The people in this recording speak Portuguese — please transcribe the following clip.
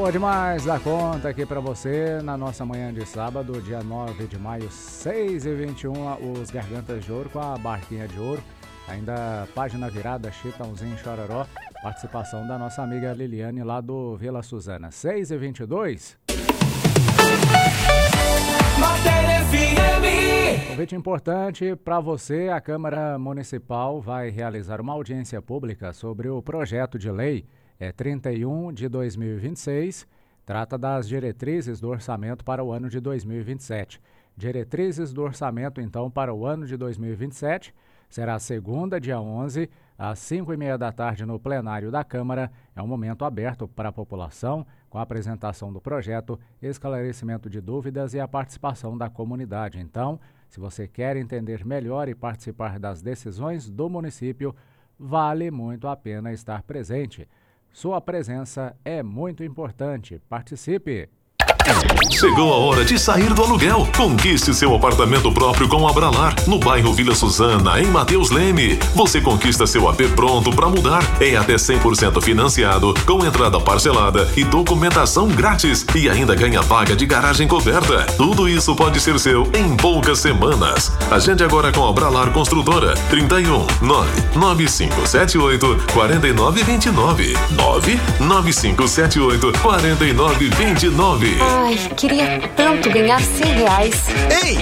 Boa demais da conta aqui pra você na nossa manhã de sábado, dia 9 de maio, 6h21, os Gargantas de Ouro com a Barquinha de Ouro. Ainda página virada, Chitãozinho Chororó, participação da nossa amiga Liliane lá do Vila Suzana. 6h22. Convite importante para você, a Câmara Municipal vai realizar uma audiência pública sobre o projeto de lei 31 de 2026, trata das diretrizes do orçamento para o ano de 2027. Diretrizes do orçamento, então, para o ano de 2027, será segunda, dia 11, às 5h30 da tarde no plenário da Câmara. É um momento aberto para a população, com a apresentação do projeto, esclarecimento de dúvidas e a participação da comunidade. Então, se você quer entender melhor e participar das decisões do município, vale muito a pena estar presente. Sua presença é muito importante. Participe! Chegou a hora de sair do aluguel. Conquiste seu apartamento próprio com a Abralar, no bairro Vila Suzana, em Matheus Leme. Você conquista seu AP pronto para mudar. É até 100% financiado, com entrada parcelada e documentação grátis. E ainda ganha vaga de garagem coberta. Tudo isso pode ser seu em poucas semanas. Agende agora com a Abralar Construtora. 31 99578 4929 99578 4929. Ai, queria tanto ganhar R$100. Ei!